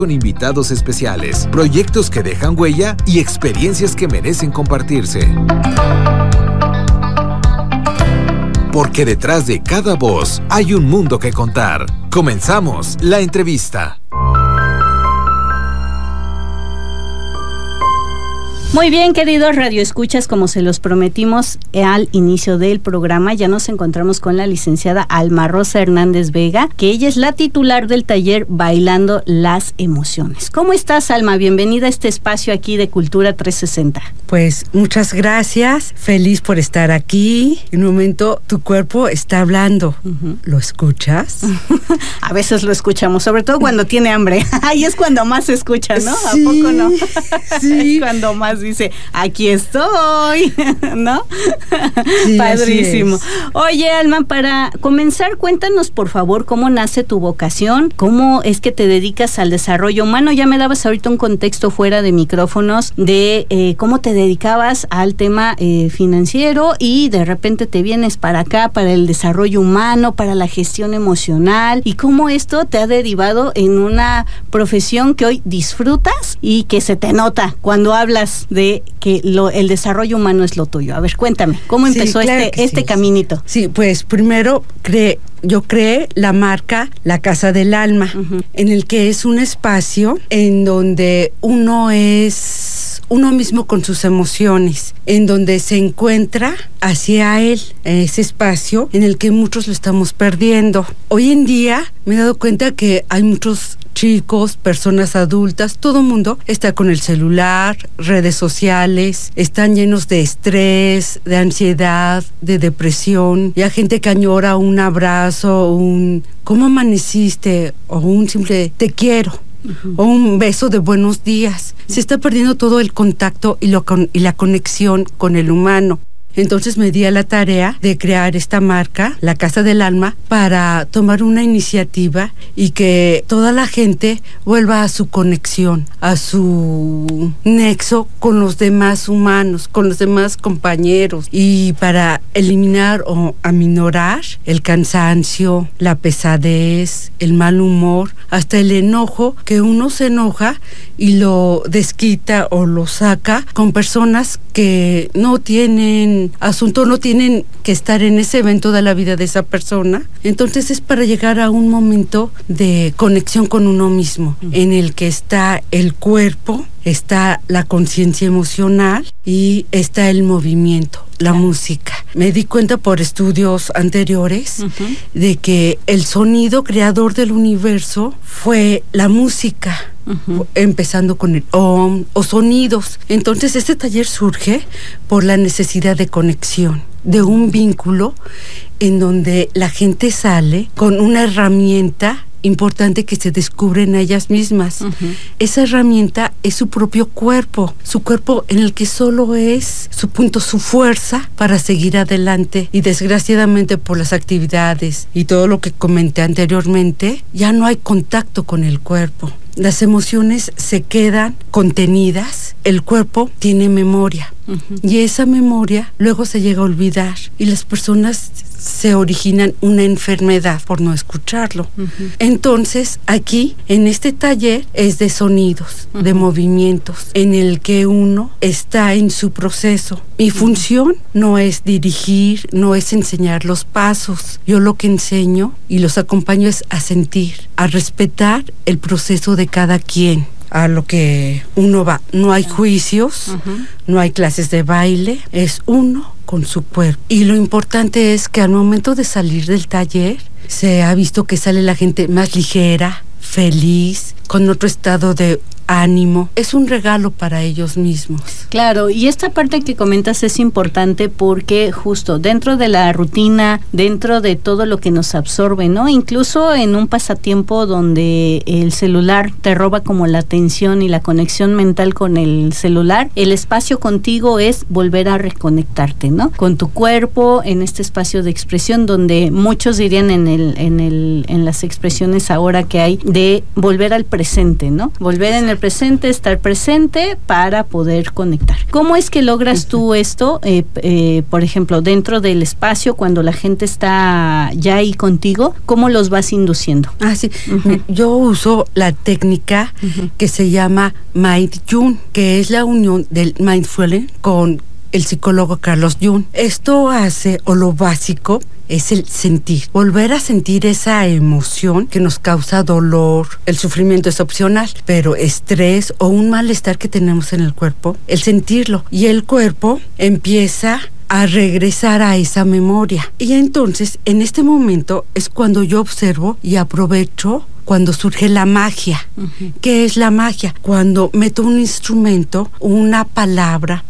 con invitados especiales, proyectos que dejan huella y experiencias que merecen compartirse. Porque detrás de cada voz hay un mundo que contar. Comenzamos la entrevista. Muy bien, queridos radioescuchas, como se los prometimos al inicio del programa, ya nos encontramos con la licenciada Alma Rosa Hernández Vega, que ella es la titular del taller Bailando las Emociones. ¿Cómo estás, Alma? Bienvenida a este espacio aquí de Cultura 360. Pues muchas gracias, feliz por estar aquí. En un momento tu cuerpo está hablando. ¿Lo escuchas? A veces lo escuchamos, sobre todo cuando tiene hambre. Ahí es cuando más se escucha, ¿no? Sí, ¿a poco no? Sí. Es cuando más dice, aquí estoy, ¿no? Sí, Padrísimo. Oye, Alma, para comenzar, cuéntanos, por favor, cómo nace tu vocación, cómo es que te dedicas al desarrollo humano. Ya me dabas ahorita un contexto fuera de micrófonos de cómo te dedicabas al tema financiero y de repente te vienes para acá, para el desarrollo humano, para la gestión emocional, y cómo esto te ha derivado en una profesión que hoy disfrutas y que se te nota cuando hablas de que el desarrollo humano es lo tuyo. A ver, cuéntame, ¿cómo empezó este caminito? Sí, pues primero yo creé la marca La Casa del Alma, en el que es un espacio en donde uno es uno mismo con sus emociones, en donde se encuentra hacia él, ese espacio en el que muchos lo estamos perdiendo. Hoy en día me he dado cuenta que hay muchos chicos, personas adultas, todo el mundo está con el celular, redes sociales, están llenos de estrés, de ansiedad, de depresión, y hay gente que añora un abrazo, un ¿cómo amaneciste? O un simple te quiero. O un beso de buenos días. Se está perdiendo todo el contacto y la conexión con el humano. Entonces me di a la tarea de crear esta marca, La Casa del Alma, para tomar una iniciativa y que toda la gente vuelva a su conexión, a su nexo con los demás humanos, con los demás compañeros, y para eliminar o aminorar el cansancio, la pesadez, el mal humor, hasta el enojo, que uno se enoja y lo desquita o lo saca con personas que no tienen asunto, no tienen que estar en ese evento de la vida de esa persona. Entonces es para llegar a un momento de conexión con uno mismo, en el que está el cuerpo, está la conciencia emocional y está el movimiento, la música. Me di cuenta por estudios anteriores de que el sonido creador del universo fue la música. Empezando con el om o sonidos. Entonces este taller surge por la necesidad de conexión, de un vínculo en donde la gente sale con una herramienta importante que se descubren a ellas mismas. Esa herramienta es su propio cuerpo, su cuerpo en el que solo es su punto, su fuerza para seguir adelante. Y desgraciadamente, por las actividades y todo lo que comenté anteriormente, ya no hay contacto con el cuerpo. Las emociones se quedan contenidas, el cuerpo tiene memoria, y esa memoria luego se llega a olvidar, y las personas se originan una enfermedad por no escucharlo. Entonces, aquí, en este taller, es de sonidos, de movimientos, en el que uno está en su proceso. Mi función no es dirigir, no es enseñar los pasos. Yo lo que enseño y los acompaño es a sentir, a respetar el proceso de cada quien, a lo que uno va. No hay juicios, no hay clases de baile, es uno con su cuerpo. Y lo importante es que al momento de salir del taller, se ha visto que sale la gente más ligera, feliz, con otro estado de ánimo. Es un regalo para ellos mismos. Claro, y esta parte que comentas es importante porque justo dentro de la rutina, dentro de todo lo que nos absorbe, ¿no? Incluso en un pasatiempo donde el celular te roba como la atención y la conexión mental con el celular, el espacio contigo es volver a reconectarte, ¿no? Con tu cuerpo, en este espacio de expresión donde muchos dirían en las expresiones ahora que hay de volver al presente, ¿no? Volver en el presente, estar presente para poder conectar. ¿Cómo es que logras tú esto, por ejemplo, dentro del espacio, cuando la gente está ya ahí contigo? ¿Cómo los vas induciendo? Sí. Yo uso la técnica que se llama Mind-Jung, que es la unión del Mindfulness con el psicólogo Carlos Jung. Esto hace, o lo básico, es el sentir, volver a sentir esa emoción que nos causa dolor. El sufrimiento es opcional, pero estrés o un malestar que tenemos en el cuerpo, el sentirlo, y el cuerpo empieza a regresar a esa memoria. Y entonces, en este momento es cuando yo observo y aprovecho cuando surge la magia. ¿Qué es la magia? Cuando meto un instrumento, una palabra,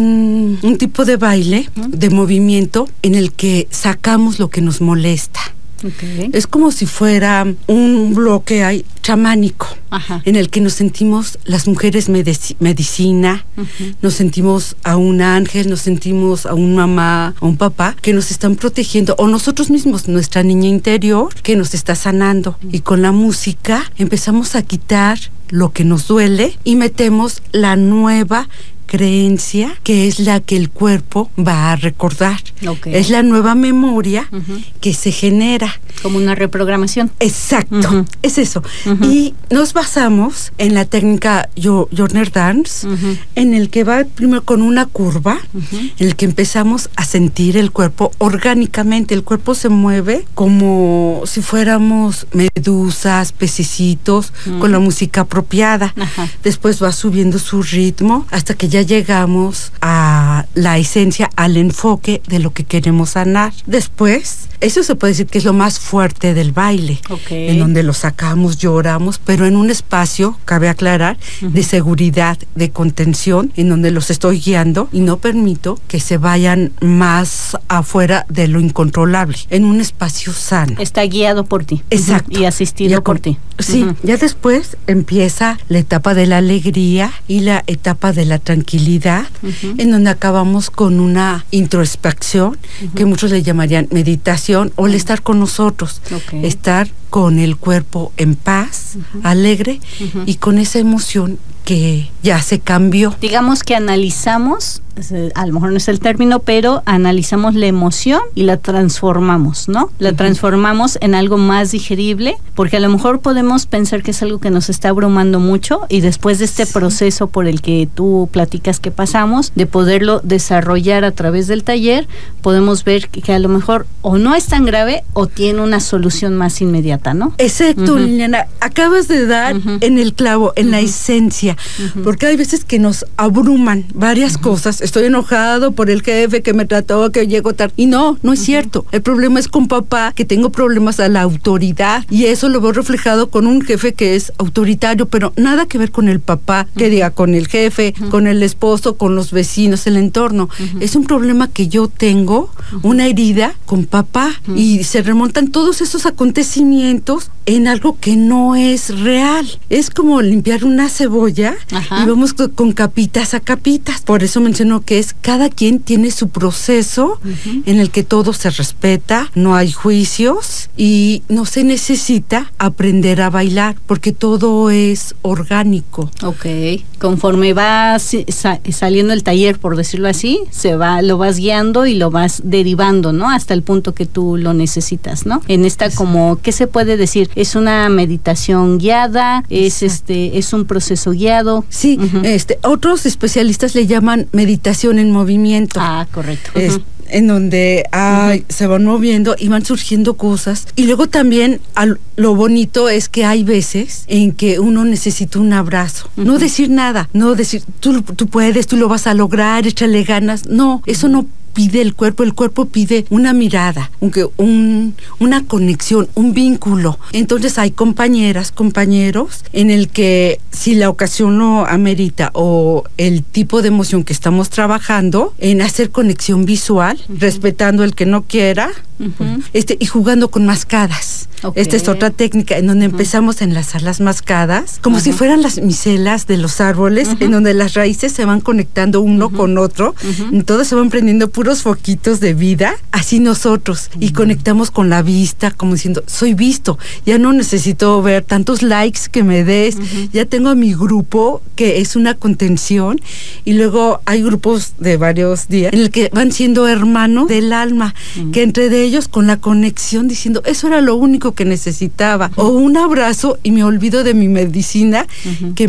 un tipo de baile, de movimiento, en el que sacamos lo que nos molesta. Okay. Es como si fuera un bloque ahí chamánico, en el que nos sentimos las mujeres medicina, nos sentimos a un ángel, nos sentimos a una mamá, a un papá que nos están protegiendo, o nosotros mismos, nuestra niña interior que nos está sanando. Y con la música empezamos a quitar lo que nos duele y metemos la nueva creencia, que es la que el cuerpo va a recordar. Okay. Es la nueva memoria que se genera. Como una reprogramación. Exacto, es eso. Y nos basamos en la técnica Jorner Dance, en el que va primero con una curva, en el que empezamos a sentir el cuerpo orgánicamente. El cuerpo se mueve como si fuéramos medusas, pececitos, con la música apropiada. Después va subiendo su ritmo hasta que ya llegamos a la esencia, al enfoque de lo que queremos sanar. Después, eso se puede decir que es lo más fuerte del baile, en donde lo sacamos, lloramos, pero en un espacio, cabe aclarar, de seguridad, de contención, en donde los estoy guiando y no permito que se vayan más afuera de lo incontrolable, en un espacio sano. Está guiado por ti. Exacto. Y asistido por ti. Sí, ya después empieza la etapa de la alegría y la etapa de la tranquilidad, en donde acabamos con una introspección, que muchos le llamarían meditación, o el estar con nosotros, estar con el cuerpo en paz, alegre, y con esa emoción que ya se cambió. Digamos que analizamos, a lo mejor no es el término, pero analizamos la emoción y la transformamos, ¿no? La transformamos en algo más digerible, porque a lo mejor podemos pensar que es algo que nos está abrumando mucho, y después de este proceso por el que tú platicas que pasamos, de poderlo desarrollar a través del taller, podemos ver que a lo mejor o no es tan grave o tiene una solución más inmediata, ¿no? Exacto, Liliana, acabas de dar en el clavo, en la esencia, porque hay veces que nos abruman varias cosas. Estoy enojado por el jefe que me trató, que llegó tarde, y no es cierto. El problema es con papá, que tengo problemas a la autoridad, y eso lo veo reflejado con un jefe que es autoritario, pero nada que ver con el papá, que diga, con el jefe, con el esposo, con los vecinos, el entorno. Es un problema que yo tengo, una herida con papá, y se remontan todos esos acontecimientos en algo que no es real. Es como limpiar una cebolla y vamos con capitas a capitas. Por eso menciono que es cada quien tiene su proceso en el que todo se respeta, no hay juicios y no se necesita aprender a bailar porque todo es orgánico. Conforme va saliendo el taller, por decirlo así, lo vas guiando y lo vas derivando, ¿no? Hasta el punto que tú lo necesitas, ¿no? En esta como, ¿qué se puede decir? ¿Es una meditación guiada? ¿Es un proceso guiado? Sí, otros especialistas le llaman meditación en movimiento. Correcto. En donde se van moviendo y van surgiendo cosas. Y luego también lo bonito es que hay veces en que uno necesita un abrazo. No decir nada, no decir, tú puedes, tú lo vas a lograr, échale ganas. No, eso no pide el cuerpo pide una mirada, una conexión, un vínculo. Entonces hay compañeras, compañeros, en el que si la ocasión lo amerita o el tipo de emoción que estamos trabajando, en hacer conexión visual, respetando el que no quiera, y jugando con mascadas. Esta es otra técnica en donde empezamos a enlazar las mascadas, como si fueran las micelas de los árboles, en donde las raíces se van conectando uno con otro, y todos se van prendiendo puros foquitos de vida, así nosotros, y conectamos con la vista, como diciendo, soy visto, ya no necesito ver tantos likes que me des, ya tengo a mi grupo, que es una contención, y luego hay grupos de varios días, en el que van siendo hermanos del alma, que entre de ellos con la conexión, diciendo, eso era lo único que necesitaba, o un abrazo, y me olvido de mi medicina, que